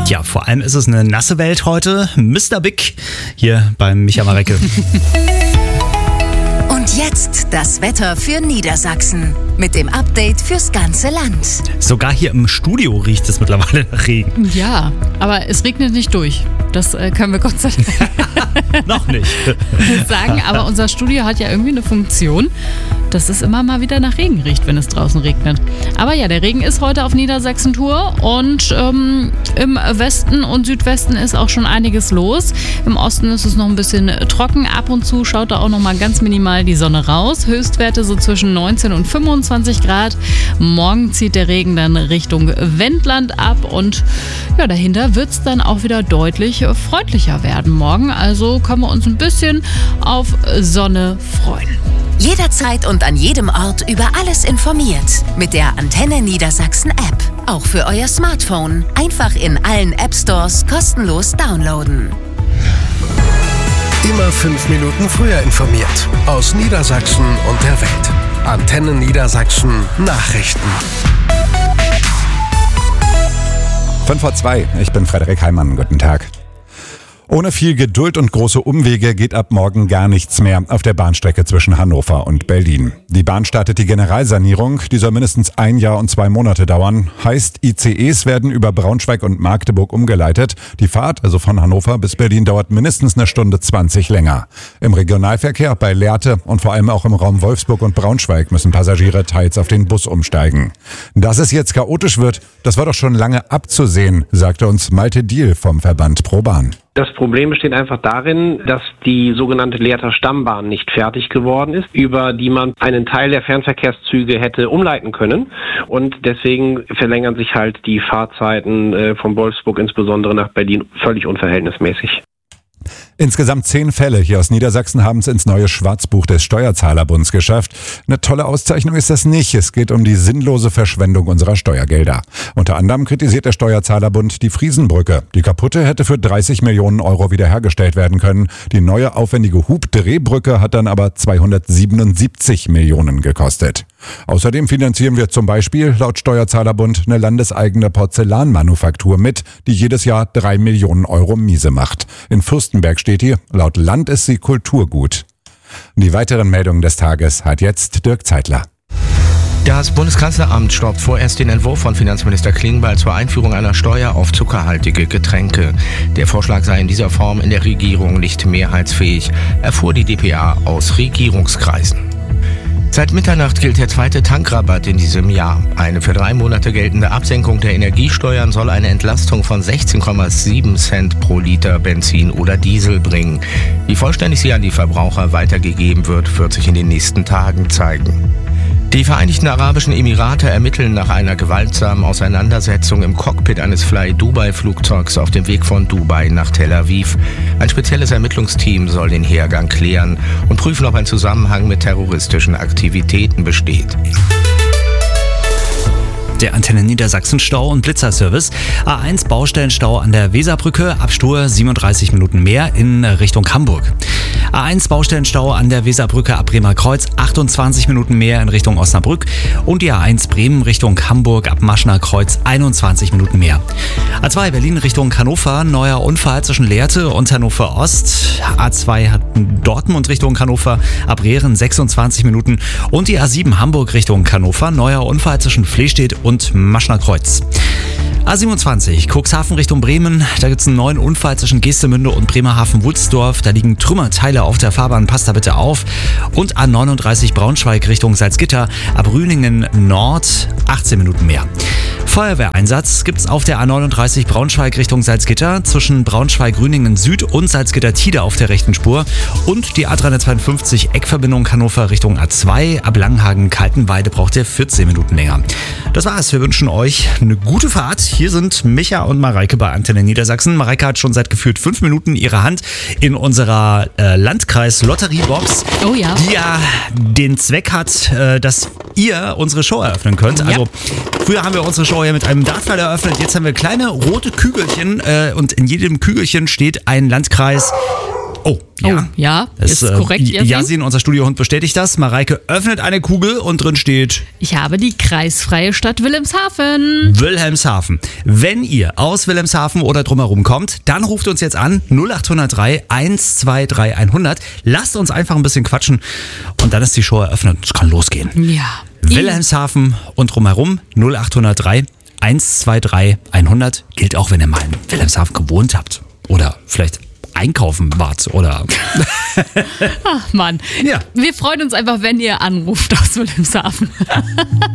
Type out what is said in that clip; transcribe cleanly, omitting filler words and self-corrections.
Ja, vor allem ist es eine nasse Welt heute. Mr. Big hier beim Micha Marecke. Und jetzt das Wetter für Niedersachsen mit dem Update fürs ganze Land. Sogar hier im Studio riecht es mittlerweile nach Regen. Ja, aber es regnet nicht durch. Das können wir Gott sei Dank Noch nicht sagen. Aber unser Studio hat ja irgendwie eine Funktion, dass es immer mal wieder nach Regen riecht, wenn es draußen regnet. Aber ja, der Regen ist heute auf Niedersachsen-Tour und im Westen und Südwesten ist auch schon einiges los. Im Osten ist es noch ein bisschen trocken. Ab und zu schaut da auch noch mal ganz minimal die Sonne raus. Höchstwerte so zwischen 19 und 25 Grad. Morgen zieht der Regen dann Richtung Wendland ab und ja, dahinter wird es dann auch wieder deutlich freundlicher werden morgen. Also können wir uns ein bisschen auf Sonne freuen. Jederzeit und an jedem Ort über alles informiert. Mit der Antenne Niedersachsen App. Auch für euer Smartphone. Einfach in allen App Stores kostenlos downloaden. Immer 5 Minuten früher informiert. Aus Niedersachsen und der Welt. Antenne Niedersachsen Nachrichten. 5:02. Ich bin Frederik Heimann. Guten Tag. Ohne viel Geduld und große Umwege geht ab morgen gar nichts mehr auf der Bahnstrecke zwischen Hannover und Berlin. Die Bahn startet die Generalsanierung, die soll mindestens 1 Jahr und 2 Monate dauern. Heißt, ICEs werden über Braunschweig und Magdeburg umgeleitet. Die Fahrt, also von Hannover bis Berlin, dauert mindestens 1 Stunde 20 länger. Im Regionalverkehr bei Lehrte und vor allem auch im Raum Wolfsburg und Braunschweig müssen Passagiere teils auf den Bus umsteigen. Dass es jetzt chaotisch wird, das war doch schon lange abzusehen, sagte uns Malte Diehl vom Verband ProBahn. Das Problem besteht einfach darin, dass die sogenannte Lehrter Stammbahn nicht fertig geworden ist, über die man einen Teil der Fernverkehrszüge hätte umleiten können. Und deswegen verlängern sich halt die Fahrzeiten von Wolfsburg insbesondere nach Berlin völlig unverhältnismäßig. Insgesamt 10 Fälle hier aus Niedersachsen haben es ins neue Schwarzbuch des Steuerzahlerbunds geschafft. Eine tolle Auszeichnung ist das nicht. Es geht um die sinnlose Verschwendung unserer Steuergelder. Unter anderem kritisiert der Steuerzahlerbund die Friesenbrücke. Die kaputte hätte für 30 Millionen Euro wiederhergestellt werden können. Die neue aufwendige Hubdrehbrücke hat dann aber 277 Millionen gekostet. Außerdem finanzieren wir zum Beispiel laut Steuerzahlerbund eine landeseigene Porzellanmanufaktur mit, die jedes Jahr 3 Millionen Euro miese macht. In Fürstenberg steht hier, laut Land ist sie Kulturgut. Die weiteren Meldungen des Tages hat jetzt Dirk Zeitler. Das Bundeskanzleramt stoppt vorerst den Entwurf von Finanzminister Klingbeil zur Einführung einer Steuer auf zuckerhaltige Getränke. Der Vorschlag sei in dieser Form in der Regierung nicht mehrheitsfähig, erfuhr die dpa aus Regierungskreisen. Seit Mitternacht gilt der 2. Tankrabatt in diesem Jahr. Eine für 3 Monate geltende Absenkung der Energiesteuern soll eine Entlastung von 16,7 Cent pro Liter Benzin oder Diesel bringen. Wie vollständig sie an die Verbraucher weitergegeben wird sich in den nächsten Tagen zeigen. Die Vereinigten Arabischen Emirate ermitteln nach einer gewaltsamen Auseinandersetzung im Cockpit eines Fly-Dubai-Flugzeugs auf dem Weg von Dubai nach Tel Aviv. Ein spezielles Ermittlungsteam soll den Hergang klären und prüfen, ob ein Zusammenhang mit terroristischen Aktivitäten besteht. Der Antenne Niedersachsen Stau- und Blitzerservice. A1 Baustellenstau an der Weserbrücke, Abstur 37 Minuten mehr in Richtung Hamburg. A1 Baustellenstau an der Weserbrücke ab Bremer Kreuz, 28 Minuten mehr in Richtung Osnabrück. Und die A1 Bremen Richtung Hamburg ab Maschner Kreuz, 21 Minuten mehr. A2 Berlin Richtung Hannover, neuer Unfall zwischen Lehrte und Hannover Ost. A2 hat Dortmund Richtung Hannover ab Rehren, 26 Minuten. Und die A7 Hamburg Richtung Hannover, neuer Unfall zwischen Flestedt und Maschner Kreuz. A27, Cuxhaven Richtung Bremen, da gibt es einen neuen Unfall zwischen Geestemünde und Bremerhaven-Wulsdorf. Da liegen Trümmerteile auf der Fahrbahn, passt da bitte auf. Und A39 Braunschweig Richtung Salzgitter, ab Rüningen Nord, 18 Minuten mehr. Feuerwehreinsatz gibt es auf der A39 Braunschweig Richtung Salzgitter, zwischen Braunschweig-Rüningen Süd und Salzgitter-Tide auf der rechten Spur. Und die A352 Eckverbindung Hannover Richtung A2, ab Langenhagen-Kaltenweide braucht ihr 14 Minuten länger. Das war's, wir wünschen euch eine gute Fahrt. Hier sind Micha und Mareike bei Antenne Niedersachsen. Mareike hat schon seit gefühlt 5 Minuten ihre Hand in unserer Landkreis-Lotteriebox, Oh ja. die ja den Zweck hat, dass ihr unsere Show eröffnen könnt. Ja. Also früher haben wir unsere Show ja mit einem Dartpfeil eröffnet. Jetzt haben wir kleine rote Kügelchen und in jedem Kügelchen steht ein Landkreis. Oh, ja. Oh, ja, Das, ist korrekt, Yasin. Yasin, unser Studiohund, bestätigt das. Mareike öffnet eine Kugel und drin steht Ich habe die kreisfreie Stadt Wilhelmshaven. Wilhelmshaven. Wenn ihr aus Wilhelmshaven oder drumherum kommt, dann ruft uns jetzt an 0803 123 100. Lasst uns einfach ein bisschen quatschen und dann ist die Show eröffnet. Es kann losgehen. Ja. Wilhelmshaven und drumherum 0803 123 100. Gilt auch, wenn ihr mal in Wilhelmshaven gewohnt habt oder vielleicht einkaufen wart oder... Ach Mann. Ja. Wir freuen uns einfach, wenn ihr anruft aus Wilhelmshaven.